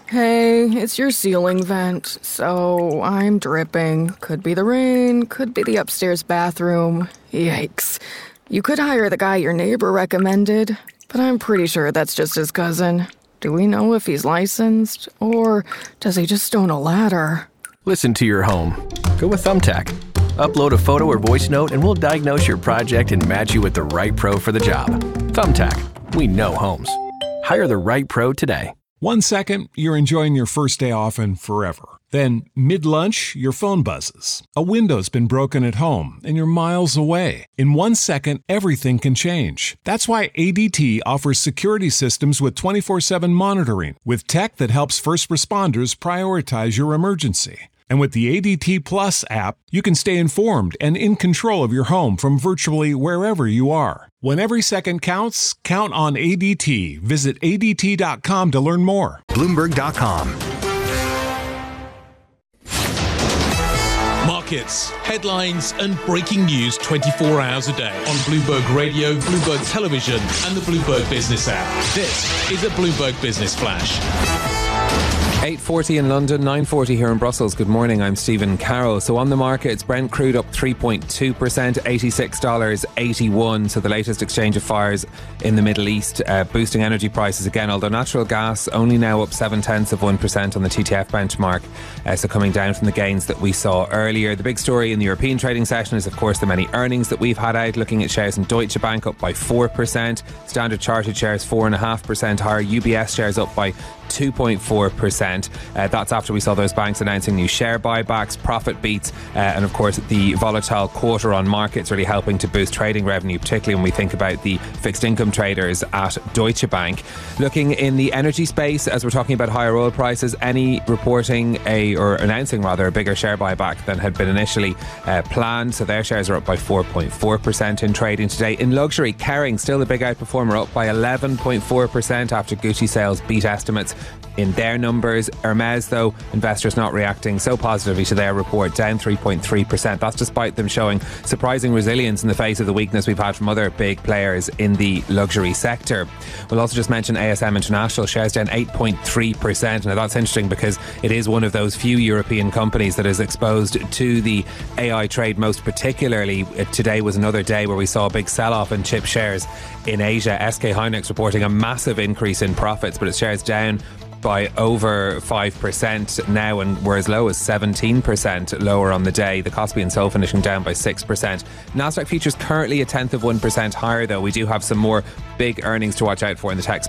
Hey, it's your ceiling vent, so I'm dripping. Could be the rain, could be the upstairs bathroom. Yikes. You could hire the guy your neighbor recommended, but I'm pretty sure that's just his cousin. Do we know if he's licensed, or does he just own a ladder? Listen to your home. Go with Thumbtack. Upload a photo or voice note and we'll diagnose your project and match you with the right pro for the job. Thumbtack. We know homes. Hire the right pro today. 1 second, you're enjoying your first day off and forever. Then, mid-lunch, your phone buzzes. A window's been broken at home and you're miles away. In 1 second, everything can change. That's why ADT offers security systems with 24/7 monitoring, with tech that helps first responders prioritize your emergency. And with the ADT Plus app, you can stay informed and in control of your home from virtually wherever you are. When every second counts, count on ADT. Visit ADT.com to learn more. Bloomberg.com. Markets, headlines and breaking news 24 hours a day on Bloomberg Radio, Bloomberg Television and the Bloomberg Business app. This is a Bloomberg Business Flash. 8:40 in London, 9:40 here in Brussels. Good morning, I'm Stephen Carroll. So on the markets, Brent crude up 3.2%, $86.81. So the latest exchange of fires in the Middle East, boosting energy prices again, although natural gas only now up 0.7% on the TTF benchmark. So coming down from the gains that we saw earlier. The big story in the European trading session is, of course, the many earnings that we've had out. Looking at shares in Deutsche Bank up by 4%, Standard Chartered shares 4.5% higher, UBS shares up by 2.4%. That's after we saw those banks announcing new share buybacks, profit beats, and of course the volatile quarter on markets really helping to boost trading revenue, particularly when we think about the fixed income traders at Deutsche Bank. Looking in the energy space, as we're talking about higher oil prices, Eni reporting announcing a bigger share buyback than had been initially planned. So their shares are up by 4.4% in trading today. In luxury, Kering, still the big outperformer, up by 11.4% after Gucci sales beat estimates in their numbers. Hermes, though, investors not reacting so positively to their report, down 3.3%. That's despite them showing surprising resilience in the face of the weakness we've had from other big players in the luxury sector. We'll also just mention ASM International, shares down 8.3%. Now that's interesting because it is one of those few European companies that is exposed to the AI trade most particularly. Today was another day where we saw a big sell-off in chip shares in Asia. SK Hynix reporting a massive increase in profits, but its shares down by over 5% now, and we're as low as 17% lower on the day. The Kospi and Seoul finishing down by 6%. Nasdaq futures currently 0.1% higher, though. We do have some more big earnings to watch out for in the tech